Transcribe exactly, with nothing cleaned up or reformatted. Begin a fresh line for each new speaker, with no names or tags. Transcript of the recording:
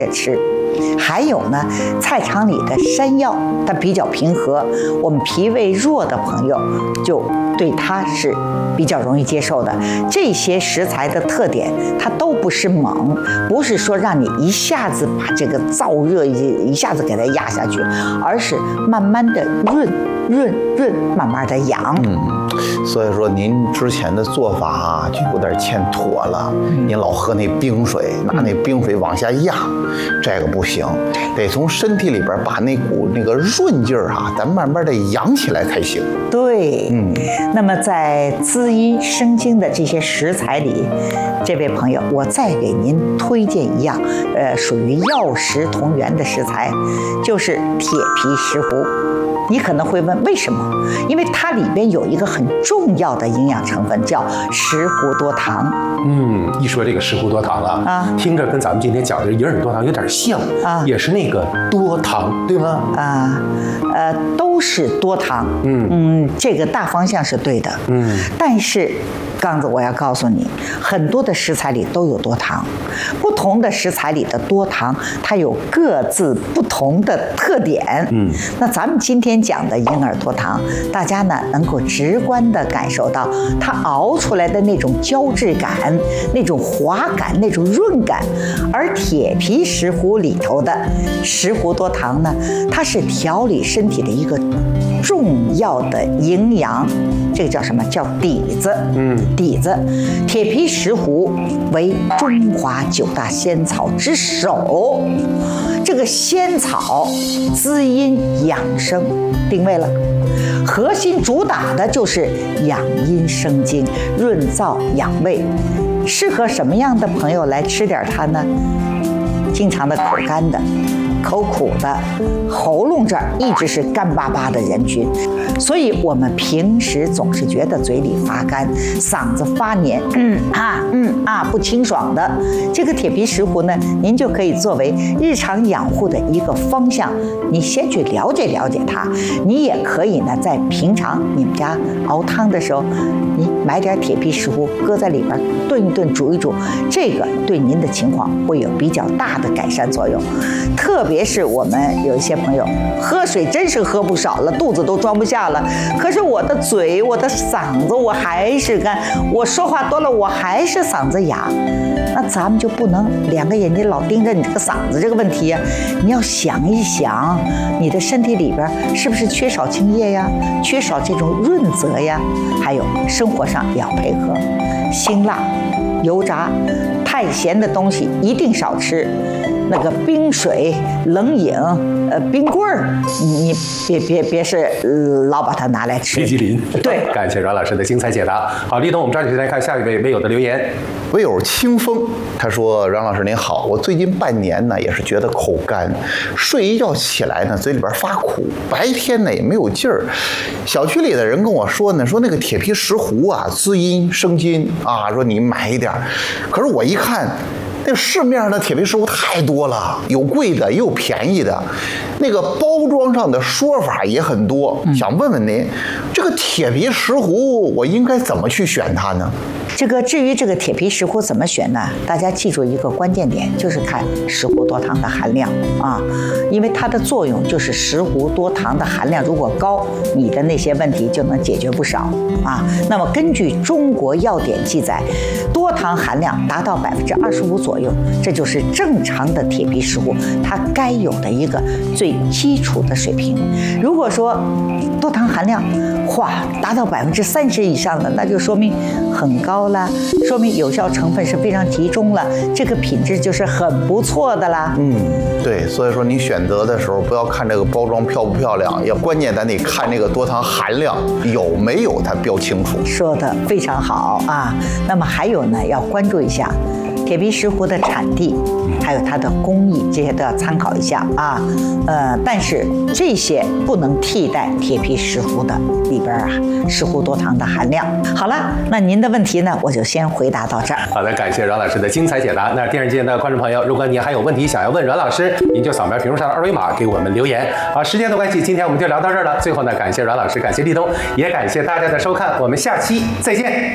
吃。还有呢，菜场里的山药，它比较平和，我们脾胃弱的朋友就对它是比较容易接受的。这些食材的特点，它都不是猛，不是说让你一下子把这个燥热一下子给它压下去，而是慢慢的润润润，慢慢的养。
嗯，所以说您之前的做法啊，就有点欠妥了。嗯、您老喝那冰水，拿那冰水往下压，这个不行，得从身体里边把那股那个润劲儿啊，咱慢慢的养起来才行。
对，嗯。那么在滋阴生津的这些食材里，这位朋友，我再给您推荐一样，呃，属于药食同源的食材，就是铁皮石斛。你可能会问为什么？因为它里边有一个很重要的营养成分，叫石斛多糖。
嗯，一说这个石斛多糖啊，啊听着跟咱们今天讲的银耳多糖有点像啊，也是那个多糖，对吗？
啊，呃，都是多糖。嗯嗯，这个大方向是对的。嗯，但是刚子，我要告诉你，很多的食材里都有多糖，不同的食材里的多糖，它有各自不同的特点。嗯，那咱们今天讲的银耳多糖，大家呢能够直观地感受到它熬出来的那种胶质感、那种滑感、那种润感，而铁皮石斛里头的石斛多糖呢，它是调理身体的一个重要的营养，这个叫什么？叫底子。嗯，底子。铁皮石斛为中华九大仙草之首，这个仙草滋阴养生定位了，核心主打的就是养阴生津、润燥养胃。适合什么样的朋友来吃点它呢？经常的口干的、口苦的、喉咙这儿一直是干巴巴的人群，所以我们平时总是觉得嘴里发干、嗓子发黏，嗯啊嗯啊不清爽的。这个铁皮石斛呢，您就可以作为日常养护的一个方向，你先去了解了解它。你也可以呢，在平常你们家熬汤的时候，你买点铁皮石斛搁在里边炖一炖、煮一煮，这个对您的情况会有比较大的改善作用。特别是我们有一些朋友喝水真是喝不少了，肚子都装不下了，可是我的嘴、我的嗓子我还是干，我说话多了我还是嗓子哑，那咱们就不能两个眼睛老盯着你这个嗓子这个问题呀。你要想一想，你的身体里边是不是缺少津液呀，缺少这种润泽呀？还有生活上也要配合，辛辣、油炸、太咸的东西一定少吃。那个冰水、冷饮、呃冰棍儿，你别别别是、呃、老把它拿来吃。
冰淇淋。
对，
感谢阮老师的精彩解答。好，立冬，我们抓紧时间看下一位微友的留言。
微友清风他说：“阮老师您好，我最近半年呢也是觉得口干，睡一觉起来呢嘴里边发苦，白天呢也没有劲儿。小区里的人跟我说呢，说那个铁皮石斛啊滋阴生津啊，说你买一点。可是我一看。”那市面上的铁皮石斛太多了，有贵的也有便宜的，那个包装上的说法也很多。嗯、想问问您，这个铁皮石斛我应该怎么去选它呢？
这个至于这个铁皮石斛怎么选呢？大家记住一个关键点，就是看石斛多糖的含量啊，因为它的作用就是石斛多糖的含量如果高，你的那些问题就能解决不少啊。那么根据中国药典记载，多糖含量达到百分之二十五左右，这就是正常的铁皮石斛它该有的一个最基础的水平。如果说多糖含量哇达到百分之三十以上了，那就说明很高了，说明有效成分是非常集中了，这个品质就是很不错的啦。
嗯，对，所以说你选择的时候不要看这个包装漂不漂亮，要关键咱得看这个多糖含量有没有它标清楚。
说的非常好啊。那么还有呢，要关注一下铁皮石斛的产地，还有它的工艺，这些都要参考一下啊。呃，但是这些不能替代铁皮石斛的里边啊石斛多糖的含量。好了，那您的问题呢，我就先回答到这儿。
好的，感谢阮老师的精彩解答。那电视机的观众朋友，如果您还有问题想要问阮老师，您就扫描屏幕上的二维码给我们留言。好，时间的关系，今天我们就聊到这儿了。最后呢，感谢阮老师，感谢立冬，也感谢大家的收看，我们下期再见。